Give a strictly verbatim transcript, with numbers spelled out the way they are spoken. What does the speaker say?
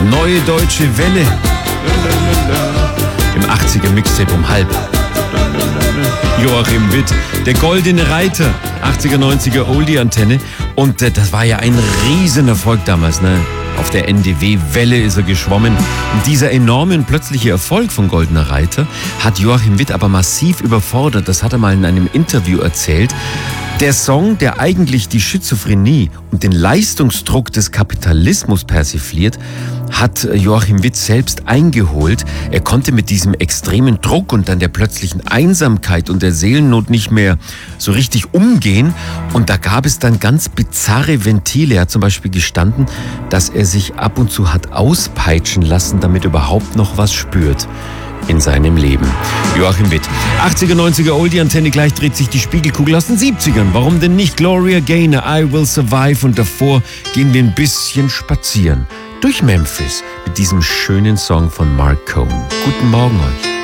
Neue Deutsche Welle. Im achtziger Mixtape um halb. Joachim Witt, der goldene Reiter, achtziger, neunziger Oldie-Antenne. Und äh, das war ja ein Riesenerfolg damals, ne? Auf der N D W-Welle ist er geschwommen. Und dieser enorme und plötzliche Erfolg von Goldener Reiter hat Joachim Witt aber massiv überfordert. Das hat er mal in einem Interview erzählt. Der Song, der eigentlich die Schizophrenie und den Leistungsdruck des Kapitalismus persifliert, hat Joachim Witt selbst eingeholt. Er konnte mit diesem extremen Druck und dann der plötzlichen Einsamkeit und der Seelennot nicht mehr so richtig umgehen. Und da gab es dann ganz bizarre Ventile. Er hat zum Beispiel gestanden, dass er sich ab und zu hat auspeitschen lassen, damit er überhaupt noch was spürt in seinem Leben. Joachim Witt. achtziger, neunziger Oldie-Antenne, gleich dreht sich die Spiegelkugel aus den siebzigern. Warum denn nicht? Gloria Gaynor, I Will Survive. Und davor gehen wir ein bisschen spazieren durch Memphis mit diesem schönen Song von Mark Cohn. Guten Morgen euch.